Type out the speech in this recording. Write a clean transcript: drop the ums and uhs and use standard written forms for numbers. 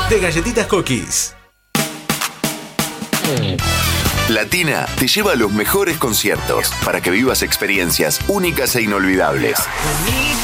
de Galletitas Cookies. Latina te lleva a los mejores conciertos para que vivas experiencias únicas e inolvidables.